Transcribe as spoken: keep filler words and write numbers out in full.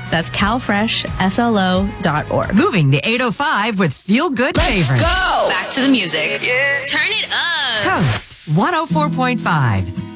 That's cal fresh s l o dot org. Moving the eight oh five with feel-good favorites. Let's go! Back to the music. Yeah. Turn it up. Coast one oh four point five.